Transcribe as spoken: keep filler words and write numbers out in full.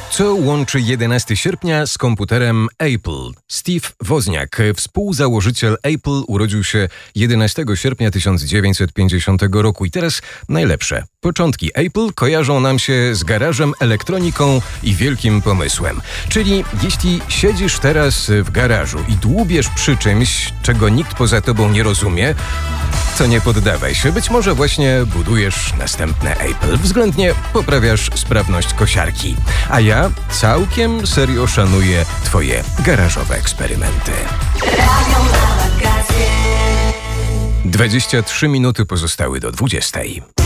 Co łączy jedenastego sierpnia z komputerem Apple? Steve Wozniak, współzałożyciel Apple, urodził się jedenastego sierpnia tysiąc dziewięćset pięćdziesiątego roku. I teraz najlepsze. Początki Apple kojarzą nam się z garażem, elektroniką i wielkim pomysłem. Czyli jeśli siedzisz teraz w garażu i dłubiesz przy czymś, czego nikt poza tobą nie rozumie, to nie poddawaj się. Być może właśnie budujesz następne Apple. Względnie poprawiasz sprawność kosiarki. A ja całkiem serio szanuję twoje garażowe eksperymenty. dwadzieścia trzy minuty pozostały do dwudziestej.